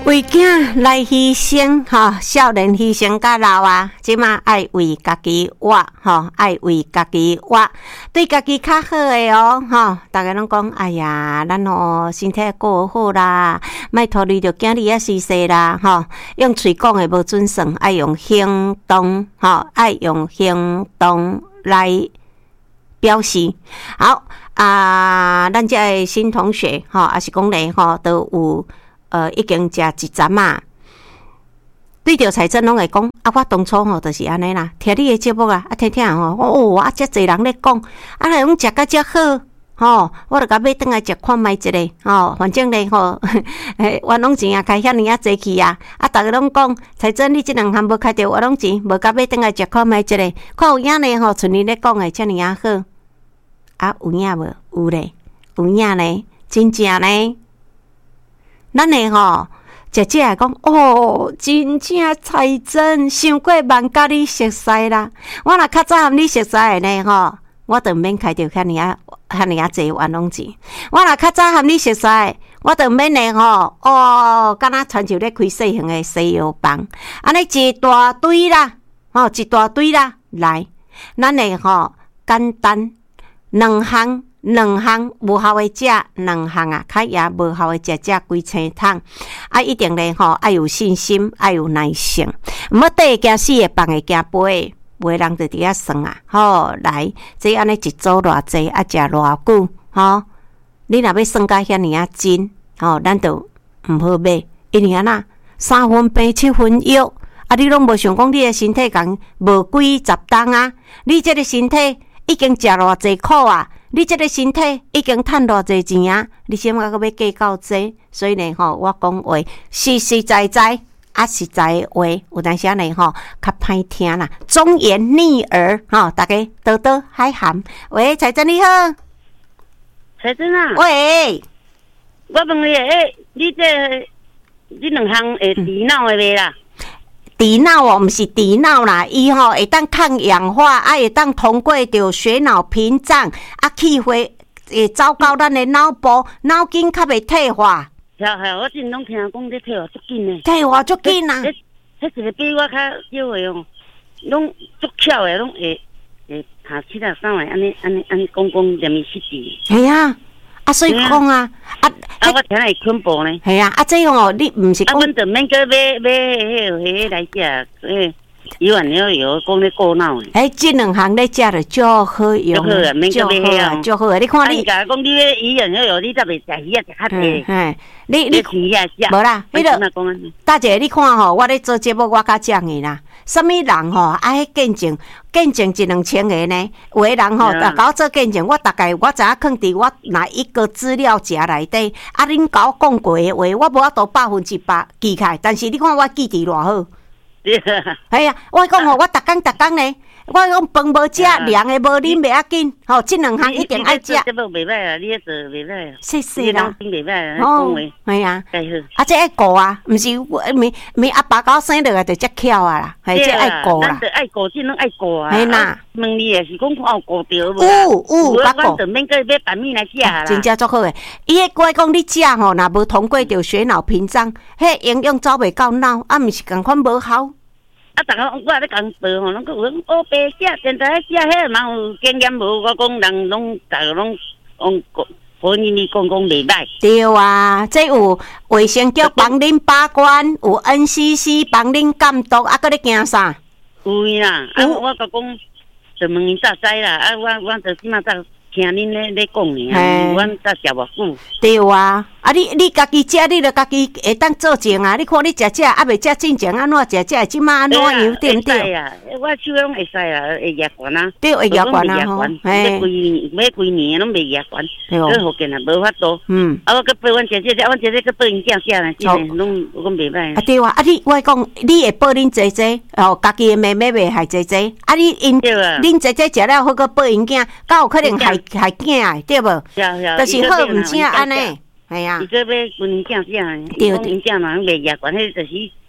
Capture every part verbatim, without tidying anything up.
为囝来牺牲，吼，少年牺牲到老啊！即马爱为家己活，吼，爱为家己活，对家己较好诶哦，吼！大家拢讲，哎呀，咱吼身体过好啦，莫拖累着囝儿啊逝世啦，吼！用嘴讲诶无准算，爱用行动，吼，爱用行动来表示。好啊，咱遮诶新同学，吼，也是讲咧，吼，都有。呃，已经食一针啊，对着财政拢会讲啊，我当初吼就是安尼啦，听你诶节目啊，啊听听吼，哦，啊遮侪人咧讲，啊来拢食甲遮好，吼，我著甲买转来食看觅一下，吼，反正咧吼，诶，我拢钱啊开遐尼啊济去啊，啊，逐个拢讲财政你即两项无开着我拢钱，无甲买转来食看觅一下，看有影咧吼，像你咧讲诶遮尼啊好，啊有影无？有咧，有影咧，真正咧。咱诶吼，姐姐来讲哦，真正才真，伤过万甲你熟悉啦。我若较早含你熟悉诶呢吼，我著毋免开着遐尼啊遐尼啊济冤枉钱。我若较早含你熟悉，我著毋免诶吼哦，敢若亲像咧开细型诶西药房，安尼一大堆啦，吼一大堆啦，来，咱诶吼简单两项。两项无效诶食，两项啊，较也无效诶食食几千桶，啊，一定咧吼，爱有信心，爱有耐性，毋好缀会惊死诶，放会惊飞，袂人就伫遐算啊，吼，来，这安尼一组偌济，啊，食偌久，吼，你若要算甲遐尼啊真，吼，咱就毋好买，因为安那三分病七分药，啊，你拢无想讲你诶身体共无几十担啊，你这个身体已经食偌济苦啊。你这个身体已经赚偌济钱啊！你先甲要计较济，所以呢吼，我讲话实实在在啊，实在的话，有当时呢吼较歹听啦，忠言逆耳吼，大家多多海涵。喂，财政你好， 财政啊， 喂， 我问你，诶，你这你两项会治脑的未啦？ 治脑哦，毋是治脑啦，伊吼会当抗氧化，啊会当通过着血脑屏障，啊气化会走到咱的脑部，脑筋较袂退化。 系系，我之前拢听讲你退化足紧呢。 退化足紧啊！ 迄迄是个比我较少诶哦，拢足巧诶，拢会会下七啊三位安尼安尼安尼讲讲连伊失智。 系啊。啊，所以讲啊，啊， 啊，我听来恐怖呢。 系啊，啊，这样哦，你毋是讲， 啊，阮就免个买买迄迄来食，诶，油丸了油讲咧过脑诶。 诶，这两项咧食着足好用， 足好啊，免个买啊， 足好啊！你看你， 甲讲你咧鱼丸了油，你则袂食鱼啊，食较济。 嘿，你你鱼啊食。 无啦，你着大姐，你看吼，我咧做节目，我较正诶啦。什么人吼爱见证见证一两千个呢？有的人吼，甲我做见证，我大概我知影放伫我哪一个资料夹内底。啊，恁甲我讲过的话，我无法度百分之百记起来，但是你看我记忆偌好。系啊，我讲吼，我逐工逐工呢，我讲饭无食，凉的无啉，袂要紧。吼，这两项一定爱食。 这无袂歹啊，你迄做袂歹啊。 谢谢啦。 你袂歹啊，讲话。系啊。 介好。 啊，这爱顾啊，毋是咪咪阿爸搞生落来就遮巧啊啦，系这爱顾啦。 咱就爱顾，这拢爱顾啊。 系啦。 问你也是讲看有顾着无？ 有有， 我讲就免个买白米来食啦。 真正足好诶！伊迄怪讲你食吼，若无通过着血脑屏障，迄营养走袂到脑，啊，毋是共款无效。 啊，逐个我咧讲做吼，拢讲哦白食，现在食迄嘛有经验无？我讲人拢逐个拢讲好你你讲讲袂歹。 对啊，这有卫生局帮恁把关，有 N C C 帮恁监督，啊，搁咧惊啥？ 有啦，啊，我甲讲，就问伊早知啦，啊，我我就即马早听恁咧咧讲尔，阮早食偌久。对啊，啊你你家己食，你著家己会当做正啊！你看你食食，啊未食进前安怎食食，即马安怎样对毋对？ 啊，我手拢会使啦，会牙管啊。 对，会牙管啊，吼， 嘿。要几要几年拢未牙管，个福建啊无法度。 嗯。 啊，我佮陪阮姐姐，阮姐姐佮陪因囝食啦，真诶，拢我讲袂歹。 啊对啊，啊你我讲，你会抱恁姐姐，哦，家己诶妹妹袂害姐姐，啊你因恁姐姐食了好，佮抱因囝，敢有可能害害囝诶，对无？就是好毋正安尼。系啊， 伊个要阮囝食，伊讲因囝若袂牙管，迄就是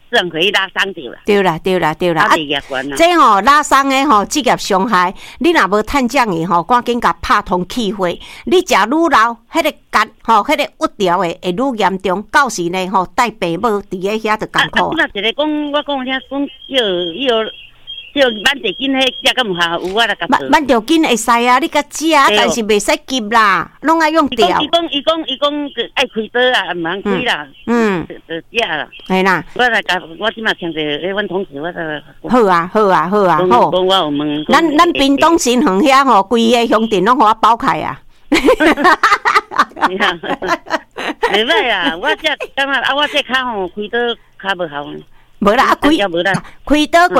自然可以拉伤掉啦。 对啦，对啦，对啦。 啊，业管啦。 这吼拉伤的吼职业伤害，你若无趁奖的吼，赶紧甲拍通气火。你食愈老，迄个肝吼，迄个郁条的会愈严重。到时呢吼，带爸母伫咧遐就艰苦。 啊，啊，一个讲，我讲遐讲叫要要挽着紧，迄食敢有效？有我来甲做。 挽着紧会使啊，你甲食，但是袂使急啦，拢爱用掉。 伊讲伊讲伊讲爱开刀啊，毋通开啦。嗯，就就食啦。 系啦。 我来甲我即马听者，迄阮同事我来。 好啊，好啊，好啊，好。 讲我有问。 咱咱屏东新园遐吼，规个乡镇拢互我包开啊。 袂歹啊！我这感觉啊，我这骹吼开刀骹无效。 无啦，啊开开刀过